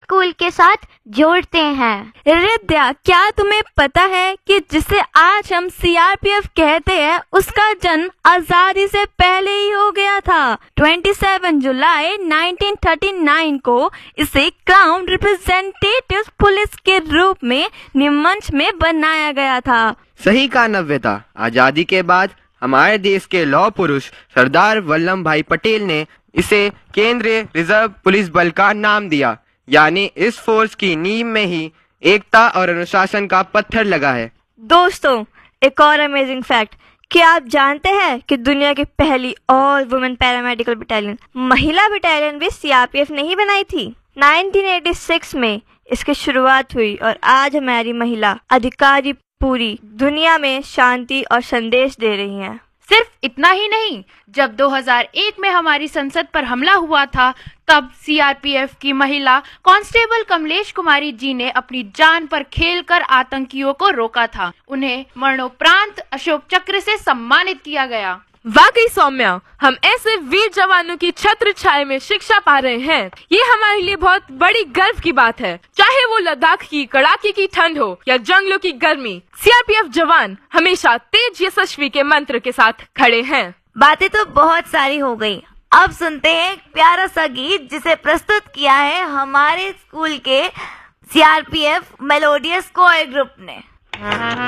School के साथ जोड़ते हैं। रिद्या, क्या तुम्हें पता है कि जिसे आज हम सीआरपीएफ कहते हैं उसका जन्म आजादी से पहले ही हो गया था। 27 जुलाई 1939 को इसे क्राउन रिप्रेजेंटेटिव पुलिस के रूप में निमंच में बनाया गया था। सही कहा नव्यता। आजादी के बाद हमारे देश के लौह पुरुष सरदार वल्लभ भाई पटेल ने इसे केंद्रीय रिजर्व पुलिस बल का नाम दिया, यानी इस फोर्स की नींव में ही एकता और अनुशासन का पत्थर लगा है। दोस्तों, एक और अमेजिंग फैक्ट, क्या आप जानते हैं कि दुनिया की पहली ऑल वुमेन पैरामेडिकल बटालियन, महिला बटालियन भी सीआरपीएफ ने ही बनाई थी। 1986 में इसकी शुरुआत हुई और आज हमारी महिला अधिकारी पूरी दुनिया में शांति और संदेश दे रही हैं। सिर्फ इतना ही नहीं, जब 2001 में हमारी संसद पर हमला हुआ था तब सीआरपीएफ की महिला कांस्टेबल कमलेश कुमारी जी ने अपनी जान पर खेलकर आतंकियों को रोका था। उन्हें मरणोपरांत अशोक चक्र से सम्मानित किया गया। वाकई सौम्या, हम ऐसे वीर जवानों की छत्र छाया में शिक्षा पा रहे हैं। ये हमारे लिए बहुत बड़ी गर्व की बात है। चाहे वो लद्दाख की कड़ाके की ठंड हो या जंगलों की गर्मी, सीआरपीएफ जवान हमेशा तेज यशस्वी के मंत्र के साथ खड़े हैं। बातें तो बहुत सारी हो गई, अब सुनते हैं एक प्यारा सा गीत जिसे प्रस्तुत किया है हमारे स्कूल के सीआरपीएफ मेलोडियस कोयर ग्रुप ने।